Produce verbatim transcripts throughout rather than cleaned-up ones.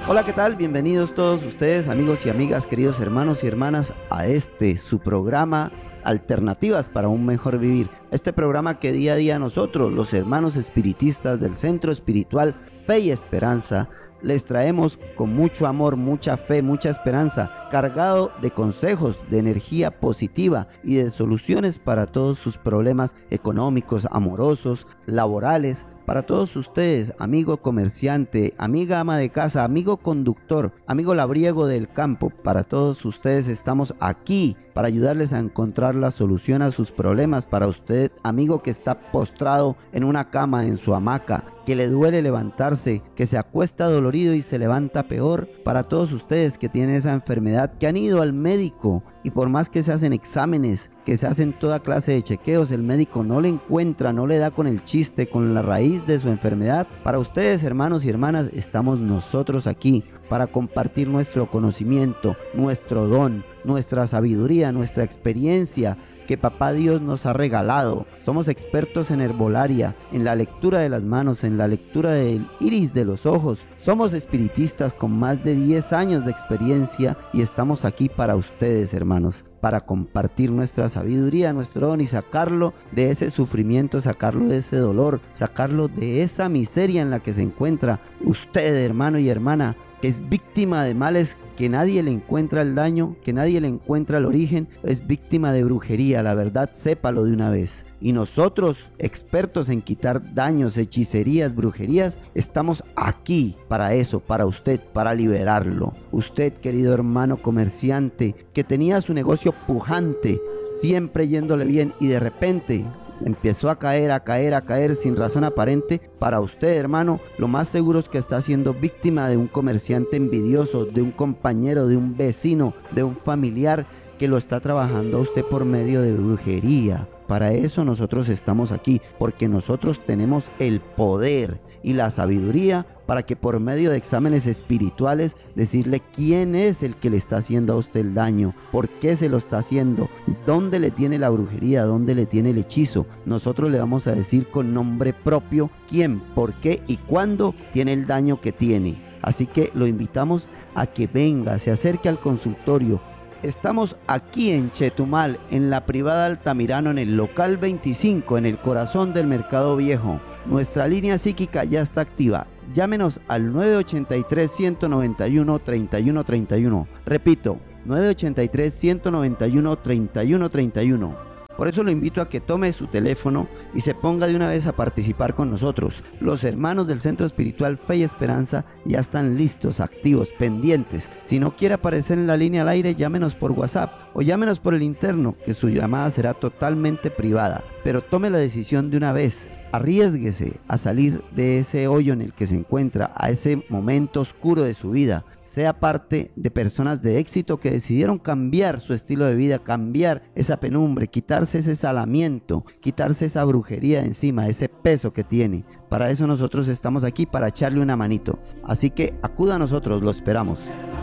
Hola, ¿qué tal? Bienvenidos todos ustedes, amigos y amigas, queridos hermanos y hermanas, a este, su programa Alternativas para un Mejor Vivir. Este programa que día a día nosotros, los hermanos espiritistas del Centro Espiritual Fe y Esperanza, les traemos con mucho amor, mucha fe, mucha esperanza, cargado de consejos, de energía positiva y de soluciones para todos sus problemas económicos, amorosos, laborales. Para todos ustedes, amigo comerciante, amiga ama de casa, amigo conductor, amigo labriego del campo, para todos ustedes estamos aquí para ayudarles a encontrar la solución a sus problemas. Para usted, amigo que está postrado en una cama, en su hamaca, que le duele levantarse, que se acuesta dolorido y se levanta peor. Para todos ustedes que tienen esa enfermedad, que han ido al médico y por más que se hacen exámenes, que se hacen toda clase de chequeos, el médico no le encuentra, no le da con el chiste, con la raíz de su enfermedad. Para ustedes, hermanos y hermanas, estamos nosotros aquí para compartir nuestro conocimiento, nuestro don, nuestra sabiduría, nuestra experiencia que Papá Dios nos ha regalado. Somos expertos en herbolaria, en la lectura de las manos, en la lectura del iris de los ojos. Somos espiritistas con más de diez años de experiencia y estamos aquí para ustedes, hermanos, para compartir nuestra sabiduría, nuestro don y sacarlo de ese sufrimiento, sacarlo de ese dolor, sacarlo de esa miseria en la que se encuentra usted, hermano y hermana, que es víctima de males que nadie le encuentra el daño, que nadie le encuentra el origen, es víctima de brujería. La verdad, sépalo de una vez. Y nosotros, expertos en quitar daños, hechicerías, brujerías, estamos aquí para eso, para usted, para liberarlo. Usted, querido hermano comerciante, que tenía su negocio pujante, siempre yéndole bien y de repente empezó a caer, a caer, a caer sin razón aparente. Para usted, hermano, lo más seguro es que está siendo víctima de un comerciante envidioso, de un compañero, de un vecino, de un familiar que lo está trabajando a usted por medio de brujería. Para eso nosotros estamos aquí, porque nosotros tenemos el poder y la sabiduría para que por medio de exámenes espirituales decirle quién es el que le está haciendo a usted el daño, por qué se lo está haciendo, dónde le tiene la brujería, dónde le tiene el hechizo. Nosotros le vamos a decir con nombre propio quién, por qué y cuándo tiene el daño que tiene. Así que lo invitamos a que venga, se acerque al consultorio. Estamos aquí en Chetumal, en la privada Altamirano, en el local veinticinco, en el corazón del Mercado Viejo. Nuestra línea psíquica ya está activa. Llámenos al nueve ochenta y tres, ciento noventa y uno, treinta y uno treinta y uno. Repito, nueve ochenta y tres, ciento noventa y uno, treinta y uno treinta y uno. Por eso lo invito a que tome su teléfono y se ponga de una vez a participar con nosotros. Los hermanos del Centro Espiritual Fe y Esperanza ya están listos, activos, pendientes. Si no quiere aparecer en la línea al aire, llámenos por WhatsApp o llámenos por el interno, que su llamada será totalmente privada. Pero tome la decisión de una vez. Arriésguese a salir de ese hoyo en el que se encuentra, a ese momento oscuro de su vida. Sea parte de personas de éxito que decidieron cambiar su estilo de vida, cambiar esa penumbre, quitarse ese salamiento, quitarse esa brujería de encima, ese peso que tiene. Para eso nosotros estamos aquí, para echarle una manito. Así que acuda a nosotros, lo esperamos.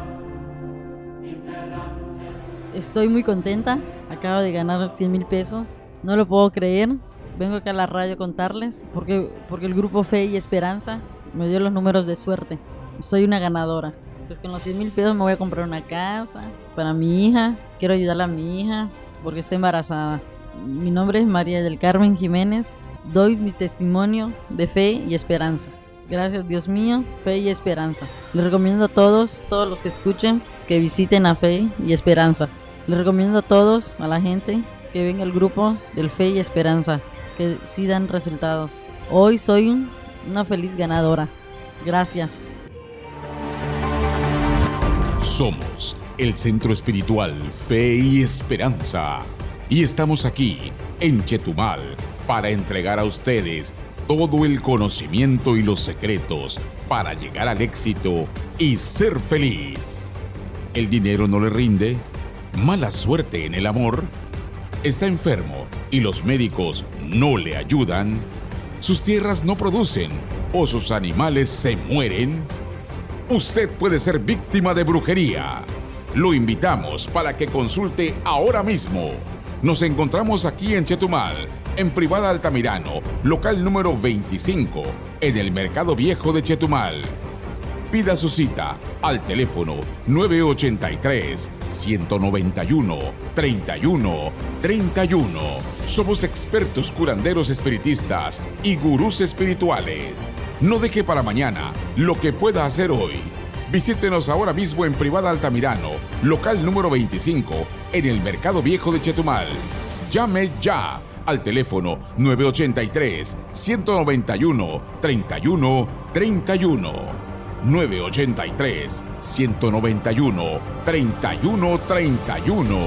Estoy muy contenta, acabo de ganar cien mil pesos, no lo puedo creer. Vengo acá a la radio a contarles porque, porque el grupo Fe y Esperanza me dio los números de suerte. Soy una ganadora. Pues con los cien mil pesos me voy a comprar una casa para mi hija. Quiero ayudarle a mi hija porque está embarazada. Mi nombre es María del Carmen Jiménez. Doy mi testimonio de fe y esperanza. Gracias, Dios mío, Fe y Esperanza. Les recomiendo a todos, todos los que escuchen, que visiten a Fe y Esperanza. Les recomiendo a todos, a la gente, que venga al grupo del Fe y Esperanza, que sí dan resultados. Hoy soy un, una feliz ganadora. Gracias. Somos el Centro Espiritual Fe y Esperanza y estamos aquí en Chetumal para entregar a ustedes todo el conocimiento y los secretos para llegar al éxito y ser feliz. ¿El dinero no le rinde? ¿Mala suerte en el amor? ¿Está enfermo y los médicos no le ayudan? ¿Sus tierras no producen o sus animales se mueren? Usted puede ser víctima de brujería. Lo invitamos para que consulte ahora mismo. Nos encontramos aquí en Chetumal, en Privada Altamirano, local número veinticinco, en el Mercado Viejo de Chetumal. Pida su cita al teléfono nueve ocho tres, uno nueve uno, tres uno tres uno. Somos expertos curanderos espiritistas y gurús espirituales. No deje para mañana lo que pueda hacer hoy. Visítenos ahora mismo en Privada Altamirano, local número veinticinco, en el Mercado Viejo de Chetumal. Llame ya al teléfono nueve ocho tres, uno nueve uno, tres uno tres uno. nueve ocho tres, uno nueve uno, tres uno tres uno.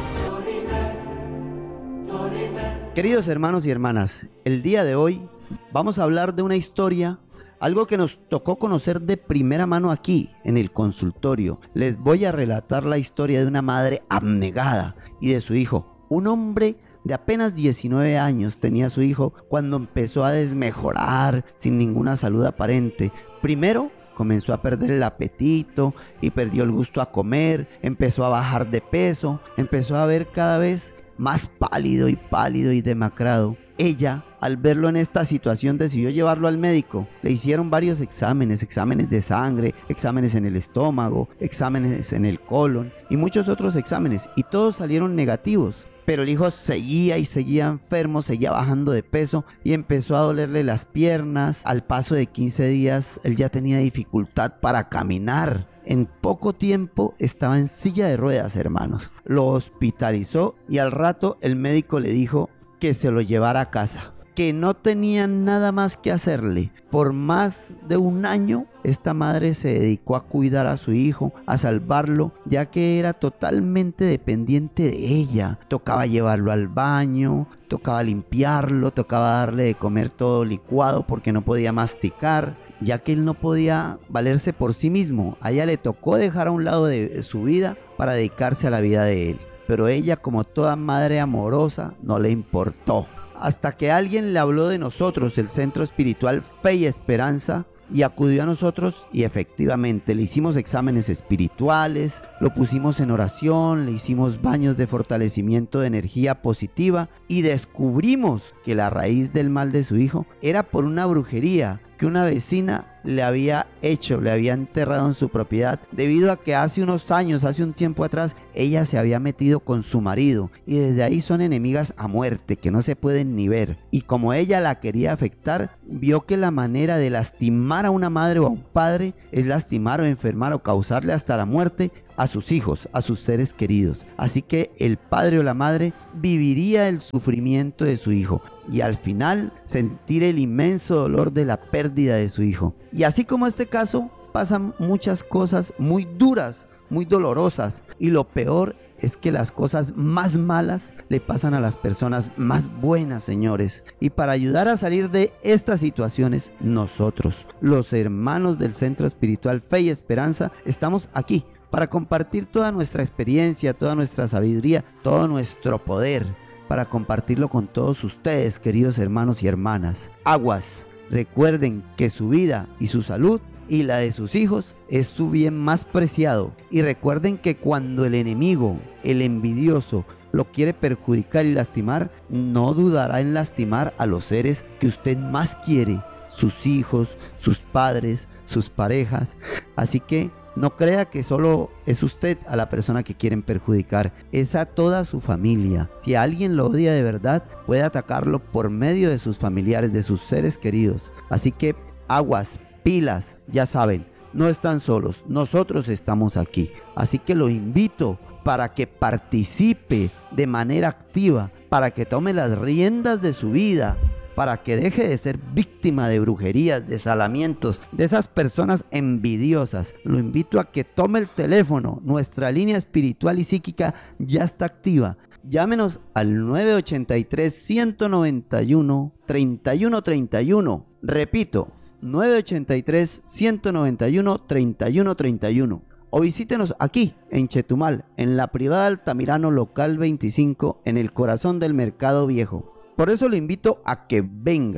Queridos hermanos y hermanas, el día de hoy vamos a hablar de una historia, algo que nos tocó conocer de primera mano aquí en el consultorio. Les voy a relatar la historia de una madre abnegada y de su hijo. Un hombre de apenas diecinueve años tenía su hijo cuando empezó a desmejorar sin ninguna salud aparente. Primero comenzó a perder el apetito y perdió el gusto a comer, empezó a bajar de peso, empezó a ver cada vez más pálido y pálido y demacrado. Ella, al verlo en esta situación, decidió llevarlo al médico. Le hicieron varios exámenes, exámenes de sangre, exámenes en el estómago, exámenes en el colon y muchos otros exámenes, y todos salieron negativos. Pero el hijo seguía y seguía enfermo, seguía bajando de peso y empezó a dolerle las piernas. Al paso de quince días, él ya tenía dificultad para caminar. En poco tiempo estaba en silla de ruedas, hermanos. Lo hospitalizó y al rato el médico le dijo que se lo llevara a casa, que no tenía nada más que hacerle. Por más de un año, esta madre se dedicó a cuidar a su hijo, a salvarlo, ya que era totalmente dependiente de ella. Tocaba llevarlo al baño, tocaba limpiarlo, tocaba darle de comer todo licuado porque no podía masticar, ya que él no podía valerse por sí mismo. A ella le tocó dejar a un lado de su vida para dedicarse a la vida de él. Pero ella, como toda madre amorosa, no le importó. Hasta que alguien le habló de nosotros, el Centro Espiritual Fe y Esperanza, y acudió a nosotros y efectivamente le hicimos exámenes espirituales, lo pusimos en oración, le hicimos baños de fortalecimiento de energía positiva y descubrimos que la raíz del mal de su hijo era por una brujería que una vecina le había hecho, le había enterrado en su propiedad, debido a que hace unos años, hace un tiempo atrás, ella se había metido con su marido y desde ahí son enemigas a muerte, que no se pueden ni ver. Y como ella la quería afectar, vio que la manera de lastimar a una madre o a un padre es lastimar o enfermar o causarle hasta la muerte a sus hijos, a sus seres queridos. Así que el padre o la madre viviría el sufrimiento de su hijo y al final sentir el inmenso dolor de la pérdida de su hijo. Y así como este caso, pasan muchas cosas muy duras, muy dolorosas, y lo peor es que las cosas más malas le pasan a las personas más buenas, señores. Y para ayudar a salir de estas situaciones, nosotros, los hermanos del Centro Espiritual Fe y Esperanza, estamos aquí para compartir toda nuestra experiencia, toda nuestra sabiduría, todo nuestro poder, para compartirlo con todos ustedes, queridos hermanos y hermanas. Aguas, recuerden que su vida y su salud y la de sus hijos es su bien más preciado. Y recuerden que cuando el enemigo, el envidioso, lo quiere perjudicar y lastimar, no dudará en lastimar a los seres que usted más quiere, sus hijos, sus padres, sus parejas. Así que no crea que solo es usted a la persona que quieren perjudicar, es a toda su familia. Si alguien lo odia de verdad, puede atacarlo por medio de sus familiares, de sus seres queridos. Así que aguas, pilas, ya saben, no están solos, nosotros estamos aquí. Así que lo invito para que participe de manera activa, para que tome las riendas de su vida, para que deje de ser víctima de brujerías, de salamientos, de esas personas envidiosas. Lo invito a que tome el teléfono. Nuestra línea espiritual y psíquica ya está activa. Llámenos al nueve ocho tres, uno nueve uno, tres uno tres uno. Repito, nueve ocho tres, uno nueve uno, tres uno tres uno. O visítenos aquí en Chetumal, en la Privada Altamirano local veinticinco, en el corazón del Mercado Viejo. Por eso le invito a que venga,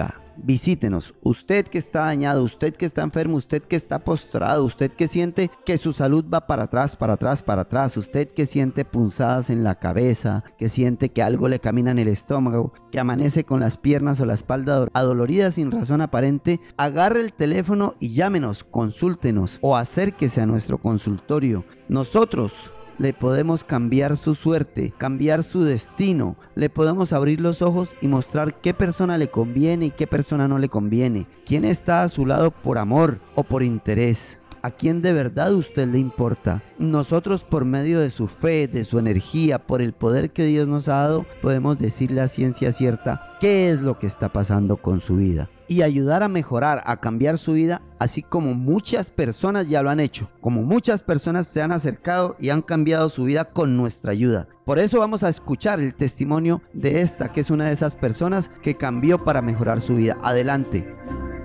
visítenos. Usted que está dañado, usted que está enfermo, usted que está postrado, usted que siente que su salud va para atrás, para atrás, para atrás, usted que siente punzadas en la cabeza, que siente que algo le camina en el estómago, que amanece con las piernas o la espalda adoloridas sin razón aparente, agarre el teléfono y llámenos, consúltenos o acérquese a nuestro consultorio. Nosotros le podemos cambiar su suerte, cambiar su destino, le podemos abrir los ojos y mostrar qué persona le conviene y qué persona no le conviene, quién está a su lado por amor o por interés, a quién de verdad usted le importa. Nosotros, por medio de su fe, de su energía, por el poder que Dios nos ha dado, podemos decirle a ciencia cierta qué es lo que está pasando con su vida y ayudar a mejorar, a cambiar su vida, así como muchas personas ya lo han hecho, como muchas personas se han acercado y han cambiado su vida con nuestra ayuda. Por eso vamos a escuchar el testimonio de esta, que es una de esas personas que cambió para mejorar su vida. Adelante.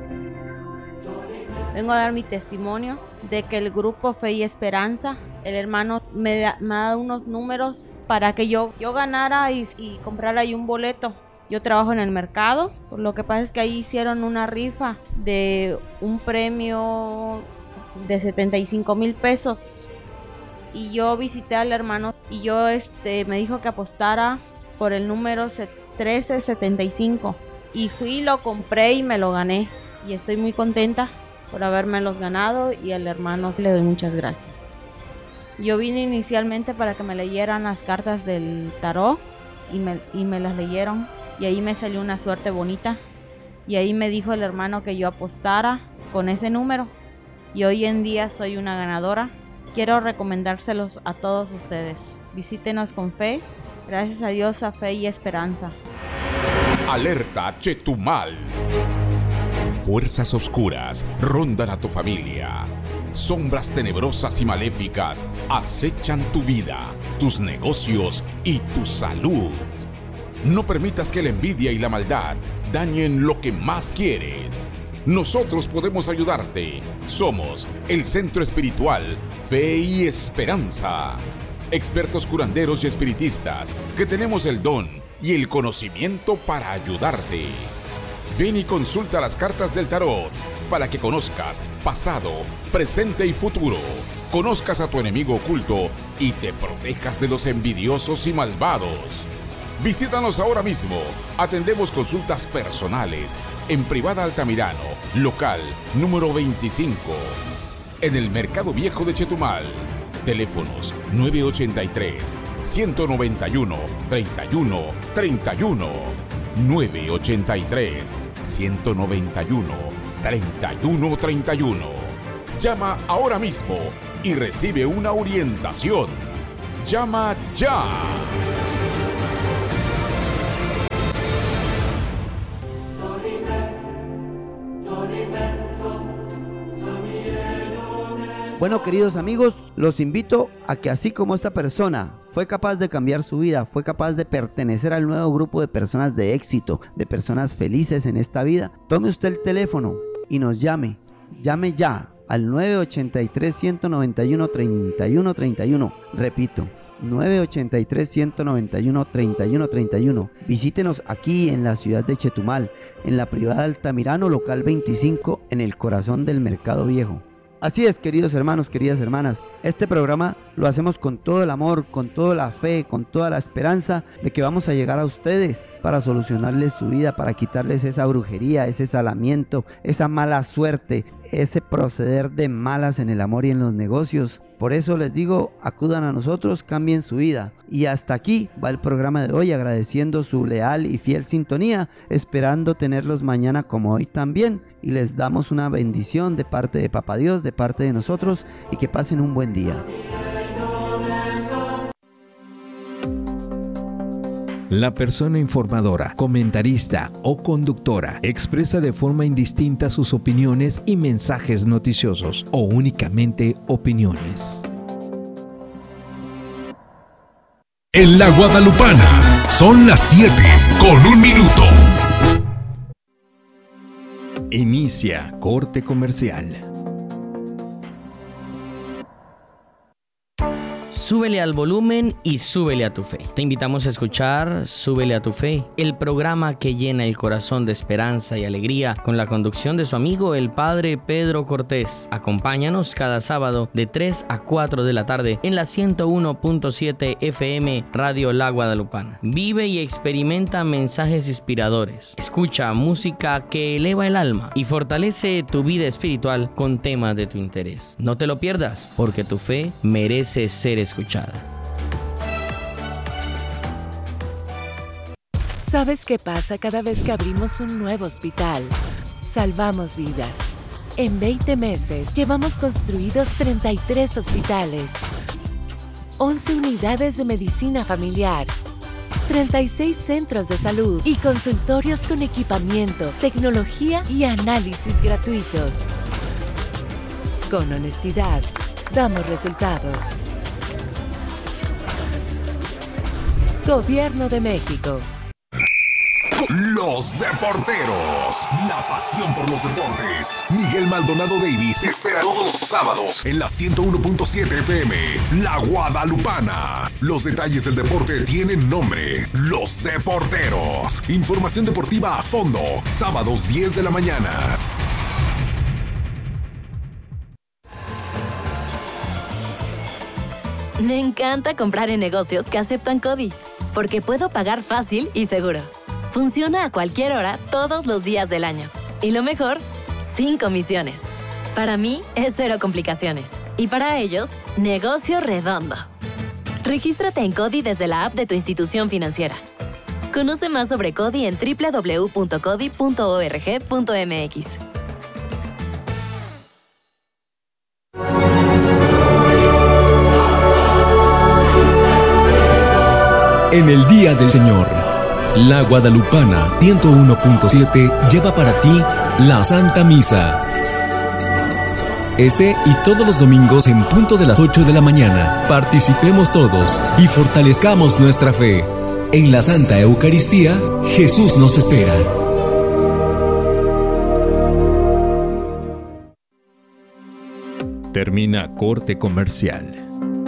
Vengo a dar mi testimonio de que el grupo Fe y Esperanza, el hermano me, da, me ha dado unos números para que yo, yo ganara y, y comprara ahí un boleto. Yo trabajo en el mercado, por lo que pasa es que ahí hicieron una rifa de un premio de setenta y cinco mil pesos. Y yo visité al hermano y yo este, me dijo que apostara por el número trece setenta y cinco. Y fui, lo compré y me lo gané. Y estoy muy contenta por habérmelos ganado y al hermano le doy muchas gracias. Yo vine inicialmente para que me leyeran las cartas del tarot y me, y me las leyeron. Y ahí me salió una suerte bonita. Y ahí me dijo el hermano que yo apostara con ese número. Y hoy en día soy una ganadora. Quiero recomendárselos a todos ustedes. Visítenos con fe. Gracias a Dios, a Fe y Esperanza. Alerta Chetumal. Fuerzas oscuras rondan a tu familia. Sombras tenebrosas y maléficas acechan tu vida, tus negocios y tu salud. No permitas que la envidia y la maldad dañen lo que más quieres. Nosotros podemos ayudarte. Somos el Centro Espiritual Fe y Esperanza. Expertos curanderos y espiritistas que tenemos el don y el conocimiento para ayudarte. Ven y consulta las cartas del tarot para que conozcas pasado, presente y futuro. Conozcas a tu enemigo oculto y te protejas de los envidiosos y malvados. Visítanos ahora mismo. Atendemos consultas personales en Privada Altamirano, local número veinticinco, en el Mercado Viejo de Chetumal. Teléfonos nueve ochenta y tres, ciento noventa y uno, treinta y uno, treinta y uno, nueve ochenta y tres, ciento noventa y uno, treinta y uno, treinta y uno. Llama ahora mismo y recibe una orientación. Llama ya. Bueno, queridos amigos, los invito a que así como esta persona fue capaz de cambiar su vida, fue capaz de pertenecer al nuevo grupo de personas de éxito, de personas felices en esta vida, tome usted el teléfono y nos llame. Llame ya al nueve ochenta y tres, ciento noventa y uno, treinta y uno, treinta y uno. Repito, nueve ochenta y tres, ciento noventa y uno, treinta y uno, treinta y uno. Visítenos aquí en la ciudad de Chetumal, en la Privada Altamirano, local veinticinco, en el corazón del Mercado Viejo. Así es, queridos hermanos, queridas hermanas, este programa lo hacemos con todo el amor, con toda la fe, con toda la esperanza de que vamos a llegar a ustedes para solucionarles su vida, para quitarles esa brujería, ese salamiento, esa mala suerte, ese proceder de malas en el amor y en los negocios. Por eso les digo, acudan a nosotros, cambien su vida. Y hasta aquí va el programa de hoy, agradeciendo su leal y fiel sintonía, esperando tenerlos mañana como hoy también. Y les damos una bendición de parte de Papá Dios, de parte de nosotros, y que pasen un buen día. La persona informadora, comentarista o conductora expresa de forma indistinta sus opiniones y mensajes noticiosos o únicamente opiniones. En la Guadalupana son las siete con un minuto. Inicia corte comercial. súbele al volumen y súbele a tu fe. Te invitamos a escuchar Súbele a tu fe, el programa que llena el corazón de esperanza y alegría, con la conducción de su amigo el Padre Pedro Cortés. Acompáñanos cada sábado de tres a cuatro de la tarde en la ciento uno punto siete F M Radio La Guadalupana. Vive y experimenta mensajes inspiradores. Escucha música que eleva el alma y fortalece tu vida espiritual con temas de tu interés. No te lo pierdas, porque tu fe merece ser escuchada. ¿Sabes qué pasa cada vez que abrimos un nuevo hospital? Salvamos vidas. En veinte meses llevamos construidos treinta y tres hospitales, once unidades de medicina familiar, treinta y seis centros de salud y consultorios con equipamiento, tecnología y análisis gratuitos. Con honestidad, damos resultados. Gobierno de México. Los Deporteros, la pasión por los deportes. Miguel Maldonado Davis espera todos los sábados en la ciento uno punto siete F M, La Guadalupana. Los detalles del deporte tienen nombre: Los Deporteros. Información deportiva a fondo, sábados diez de la mañana. Me encanta comprar en negocios que aceptan CODI, porque puedo pagar fácil y seguro. Funciona a cualquier hora, todos los días del año. Y lo mejor, sin comisiones. Para mí, es cero complicaciones. Y para ellos, negocio redondo. Regístrate en CODI desde la app de tu institución financiera. Conoce más sobre CODI en doble u doble u doble u punto codi punto org punto m x. En el Día del Señor, La Guadalupana ciento uno punto siete lleva para ti la Santa Misa. Este y todos los domingos en punto de las ocho de la mañana. Participemos todos y fortalezcamos nuestra fe. En la Santa Eucaristía, Jesús nos espera. Termina corte comercial.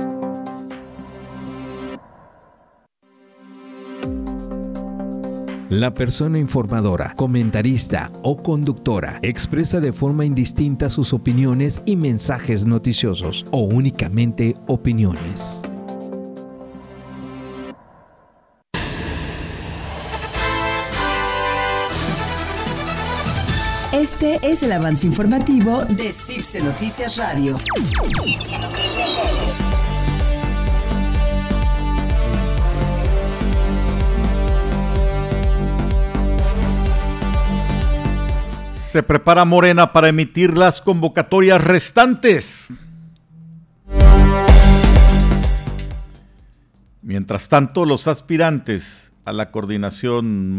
La persona informadora, comentarista o conductora expresa de forma indistinta sus opiniones y mensajes noticiosos o únicamente opiniones. Este es el avance informativo de CIPSE Noticias Radio. CIPSE Noticias Radio. Se prepara Morena para emitir las convocatorias restantes. Mientras tanto, los aspirantes a la coordinación